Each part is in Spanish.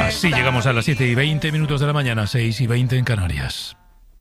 Así llegamos a las 7:20 de la mañana, 6:20 en Canarias.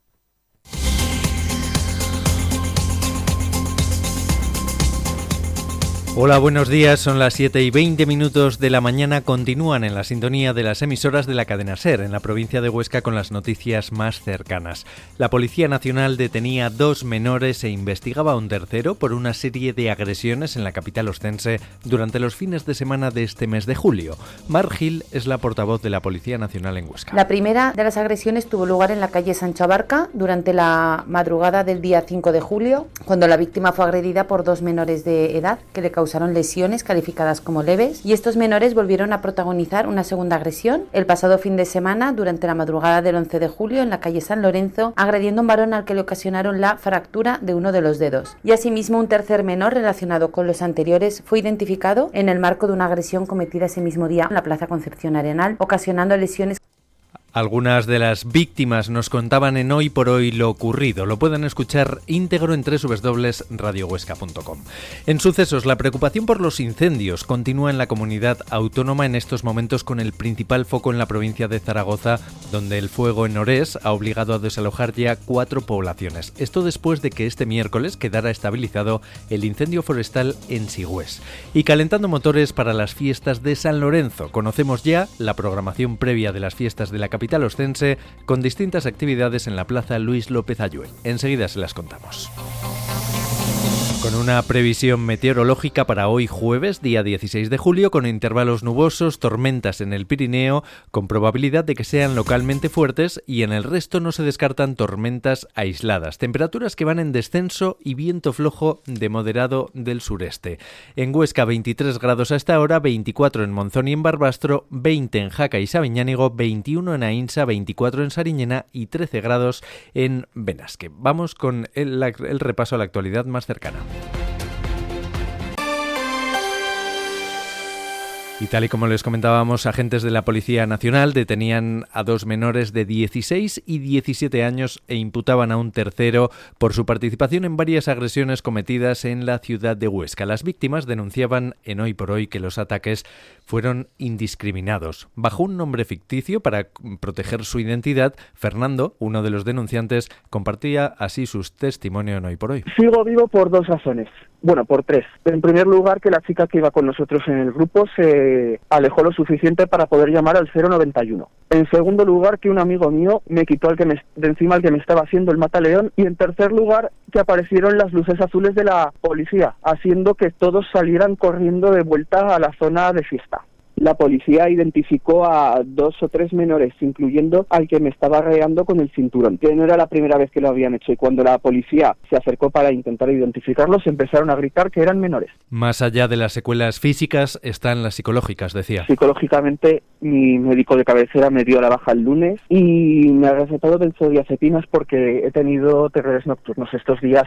Hola, buenos días, son las 7:20 de la mañana, continúan en la sintonía de las emisoras de la cadena SER, en la provincia de Huesca, con las noticias más cercanas. La Policía Nacional detenía a 2 menores e investigaba a un tercero por una serie de agresiones en la capital ostense durante los fines de semana de este mes de julio. Mar Gil es la portavoz de la Policía Nacional en Huesca. La primera de las agresiones tuvo lugar en la calle Sancho Abarca durante la madrugada del día 5 de julio, cuando la víctima fue agredida por 2 menores de edad que le causaron lesiones calificadas como leves, y estos menores volvieron a protagonizar una segunda agresión el pasado fin de semana durante la madrugada del 11 de julio en la calle San Lorenzo, agrediendo a un varón al que le ocasionaron la fractura de uno de los dedos. Y asimismo un tercer menor relacionado con los anteriores fue identificado en el marco de una agresión cometida ese mismo día en la Plaza Concepción Arenal, ocasionando lesiones. Algunas de las víctimas nos contaban en Hoy por Hoy lo ocurrido. Lo pueden escuchar íntegro en www.radiohuesca.com. En sucesos, la preocupación por los incendios continúa en la comunidad autónoma en estos momentos, con el principal foco en la provincia de Zaragoza, donde el fuego en Orés ha obligado a desalojar ya 4 poblaciones. Esto después de que este miércoles quedara estabilizado el incendio forestal en Sigüés. Y calentando motores para las fiestas de San Lorenzo. Conocemos ya la programación previa de las fiestas de la capital ostense, con distintas actividades en la Plaza Luis López Ayuel. Enseguida se las contamos. Con una previsión meteorológica para hoy jueves, día 16 de julio, con intervalos nubosos, tormentas en el Pirineo, con probabilidad de que sean localmente fuertes, y en el resto no se descartan tormentas aisladas. Temperaturas que van en descenso y viento flojo de moderado del sureste. En Huesca 23 grados a esta hora, 24 en Monzón y en Barbastro, 20 en Jaca y Sabiñánigo, 21 en Ainsa, 24 en Sariñena y 13 grados en Benasque. Vamos con el repaso a la actualidad más cercana. Y tal y como les comentábamos, agentes de la Policía Nacional detenían a 2 menores de 16 y 17 años e imputaban a un tercero por su participación en varias agresiones cometidas en la ciudad de Huesca. Las víctimas denunciaban en Hoy por Hoy que los ataques fueron indiscriminados. Bajo un nombre ficticio para proteger su identidad, Fernando, uno de los denunciantes, compartía así su testimonio en Hoy por Hoy. Sigo vivo por 2 razones. Bueno, por 3. En primer lugar, que la chica que iba con nosotros en el grupo se alejó lo suficiente para poder llamar al 091. En segundo lugar, que un amigo mío me quitó de encima al que me estaba haciendo el mataleón. Y en tercer lugar, que aparecieron las luces azules de la policía, haciendo que todos salieran corriendo de vuelta a la zona de fiesta. La policía identificó a 2 o 3 menores, incluyendo al que me estaba arreando con el cinturón, que no era la primera vez que lo habían hecho, y cuando la policía se acercó para intentar identificarlos, empezaron a gritar que eran menores. Más allá de las secuelas físicas están las psicológicas, decía. Psicológicamente, mi médico de cabecera me dio la baja el lunes y me ha recetado benzodiazepinas porque he tenido terrores nocturnos. Estos días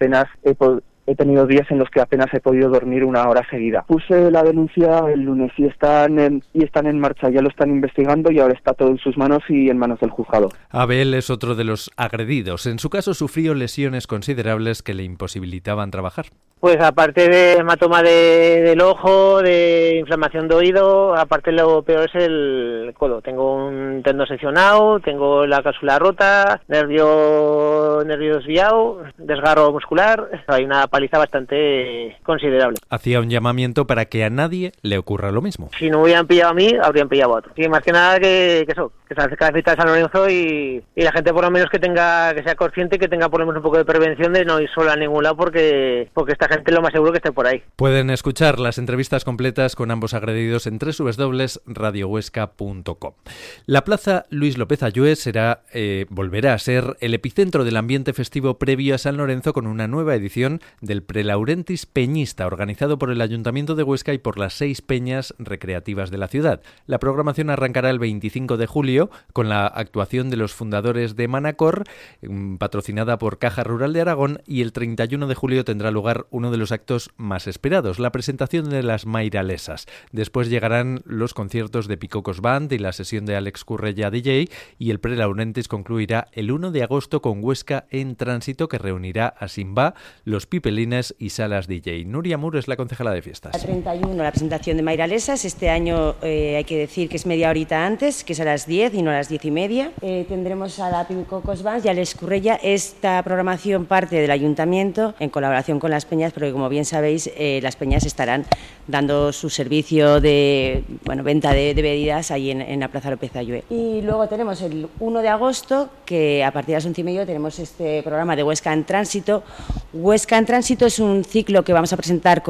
he tenido días en los que apenas he podido dormir 1 hora seguida. Puse la denuncia el lunes y están en marcha, ya lo están investigando y ahora está todo en sus manos y en manos del juzgado. Abel es otro de los agredidos. En su caso sufrió lesiones considerables que le imposibilitaban trabajar. Pues aparte de hematoma del ojo, de inflamación de oído, aparte lo peor es el codo. Tengo un tendón seccionado, tengo la cápsula rota, nervio desviado, desgarro muscular. Hay una paliza bastante considerable. Hacía un llamamiento para que a nadie le ocurra lo mismo. Si no hubieran pillado a mí, habrían pillado a otro. Sí, más que nada que se acerca la fiesta de San Lorenzo y la gente por lo menos que sea consciente, que tenga por lo menos un poco de prevención de no ir sola a ningún lado porque esta gente lo más seguro que esté por ahí. Pueden escuchar las entrevistas completas con ambos agredidos en www.radiohuesca.com. La Plaza Luis López Ayuel volverá a ser el epicentro del ambiente festivo previo a San Lorenzo, con una nueva edición del Prelaurentis Peñista, organizado por el Ayuntamiento de Huesca y por las 6 peñas recreativas de la ciudad. La programación arrancará el 25 de julio con la actuación de los fundadores de Manacor, patrocinada por Caja Rural de Aragón, y el 31 de julio tendrá lugar uno de los actos más esperados, la presentación de las Mairalesas. Después llegarán los conciertos de Picocos Band y la sesión de Alex Currella DJ, y el Prelaurentis concluirá el 1 de agosto con Huesca en Tránsito, que reunirá a Simba, Los Pipelines y Salas DJ. Nuria Mur es la concejala de fiestas. A 31 la presentación de Mairalesas. Este año hay que decir que es media horita antes, que es a las 10 y no a las 10:30. Tendremos a la Picocos Band y a Alex Currella. Esta programación parte del Ayuntamiento en colaboración con las peñas, porque como bien sabéis, las peñas estarán dando su servicio de venta de bebidas ahí en la Plaza López Ayue. Y luego tenemos el 1 de agosto, que a partir de las 11:30 tenemos este programa de Huesca en Tránsito. Huesca en Tránsito es un ciclo que vamos a presentar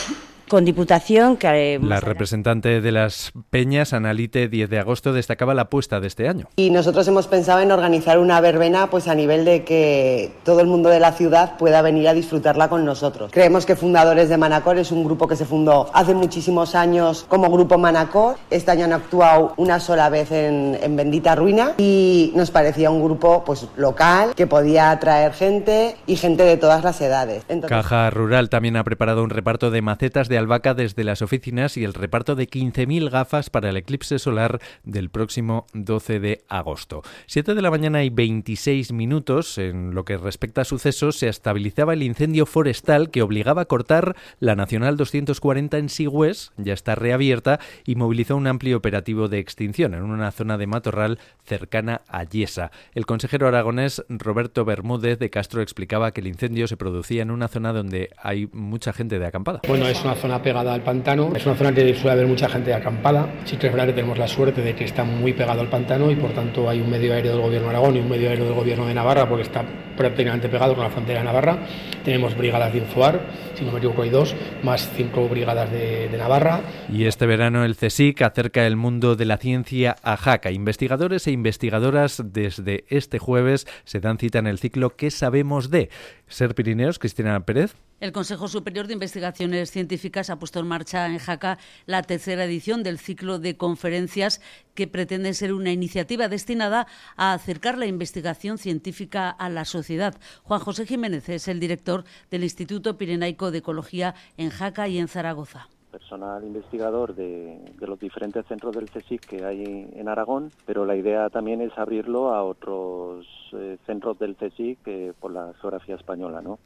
con Diputación. Que la representante de las peñas, Analite 10 de agosto, destacaba la apuesta de este año. Y nosotros hemos pensado en organizar una verbena pues a nivel de que todo el mundo de la ciudad pueda venir a disfrutarla con nosotros. Creemos que Fundadores de Manacor es un grupo que se fundó hace muchísimos años como Grupo Manacor. Este año han actuado una sola vez en Bendita Ruina y nos parecía un grupo pues local que podía atraer gente y gente de todas las edades. Entonces, Caja Rural también ha preparado un reparto de macetas de albahaca desde las oficinas y el reparto de 15.000 gafas para el eclipse solar del próximo 12 de agosto. 7 de la mañana y 26 minutos. En lo que respecta a sucesos, se estabilizaba el incendio forestal que obligaba a cortar la Nacional 240 en Sigüés, ya está reabierta, y movilizó un amplio operativo de extinción en una zona de matorral cercana a Yesa. El consejero aragonés Roberto Bermúdez de Castro explicaba que el incendio se producía en una zona donde hay mucha gente de acampada. Bueno, es una zona pegada al pantano, es una zona que suele haber mucha gente de acampada. Sí que es verdad que tenemos la suerte de que está muy pegado al pantano y por tanto hay un medio aéreo del gobierno de Aragón y un medio aéreo del gobierno de Navarra, porque está prácticamente pegado con la frontera de Navarra. Tenemos brigadas de Infoar, si no me equivoco hay 2, más 5 brigadas de Navarra. Y este verano el CSIC acerca el mundo de la ciencia a Jaca. Investigadores e investigadoras desde este jueves se dan cita en el ciclo ¿Qué sabemos de? Ser Pirineos, Cristina Pérez. El Consejo Superior de Investigaciones Científicas ha puesto en marcha en Jaca la tercera edición del ciclo de conferencias que pretende ser una iniciativa destinada a acercar la investigación científica a la sociedad. Juan José Jiménez es el director del Instituto Pirenaico de Ecología en Jaca y en Zaragoza. Personal investigador de los diferentes centros del CSIC que hay en Aragón, pero la idea también es abrirlo a otros centros del CSIC por la geografía española, ¿no?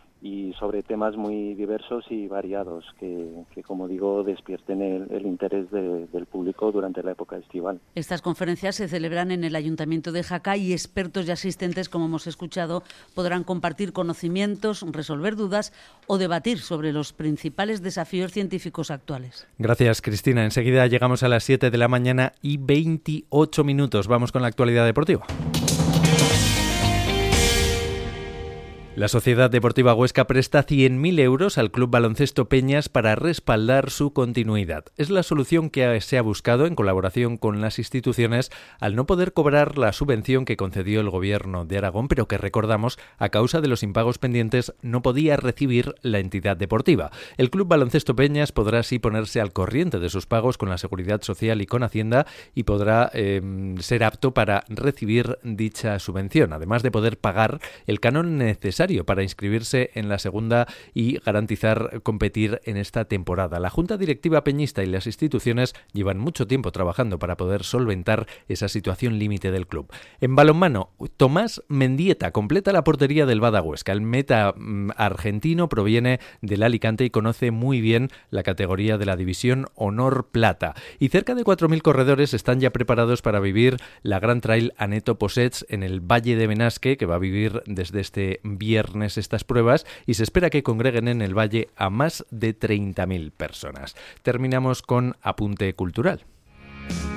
Y sobre temas muy diversos y variados que como digo, despierten el interés del público durante la época estival. Estas conferencias se celebran en el Ayuntamiento de Jaca y expertos y asistentes, como hemos escuchado, podrán compartir conocimientos, resolver dudas o debatir sobre los principales desafíos científicos actuales. Gracias, Cristina. Enseguida llegamos a las 7 de la mañana y 28 minutos. Vamos con la actualidad deportiva. La Sociedad Deportiva Huesca presta 100.000 euros al Club Baloncesto Peñas para respaldar su continuidad. Es la solución que se ha buscado en colaboración con las instituciones al no poder cobrar la subvención que concedió el Gobierno de Aragón, pero que recordamos, a causa de los impagos pendientes, no podía recibir la entidad deportiva. El Club Baloncesto Peñas podrá así ponerse al corriente de sus pagos con la Seguridad Social y con Hacienda y podrá ser apto para recibir dicha subvención, además de poder pagar el canon necesario para inscribirse en la segunda y garantizar competir en esta temporada. La Junta Directiva Peñista y las instituciones llevan mucho tiempo trabajando para poder solventar esa situación límite del club. En balonmano, Tomás Mendieta completa la portería del Bada Huesca. El meta argentino proviene del Alicante y conoce muy bien la categoría de la División Honor Plata. Y cerca de 4.000 corredores están ya preparados para vivir la Gran Trail Aneto Possets en el Valle de Benasque, que va a vivir desde este viernes estas pruebas, y se espera que congreguen en el valle a más de 30.000 personas. Terminamos con apunte cultural.